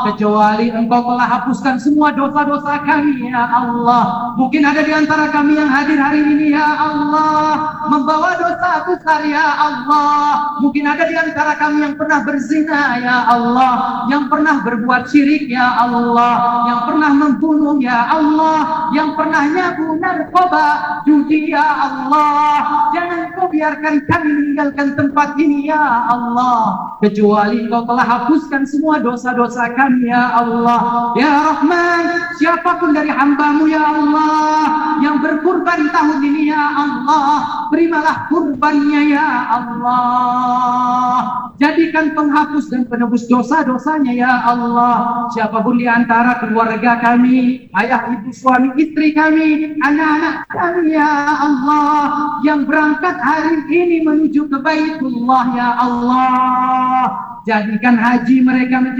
kecuali Engkau telah hapuskan semua dosa-dosa kami ya Allah. Mungkin ada di antara kami yang hadir hari ini ya Allah membawa dosa besar ya Allah. Mungkin ada di antara kami yang pernah berzina ya Allah, yang pernah berbuat syirik ya Allah, yang pernah membunuh ya Allah, yang pernah nyabu narkoba, judi ya Allah. Jangan Kau biarkan kami meninggalkan tempat ini ya Allah, kecuali Engkau telah hapuskan semua dosa-dosa kami ya Allah. Ya Rahman, siapapun dari hamba-Mu ya Allah yang berkurban tahun ini ya Allah, terimalah kurbannya ya Allah. Jadikan penghapus dan penebus dosa-dosanya ya Allah. Siapapun di antara keluarga kami, ayah, ibu, suami, istri kami, anak-anak kami ya Allah, yang berangkat hari ini menuju ke Baitullah ya Allah, jadikan haji mereka menjadi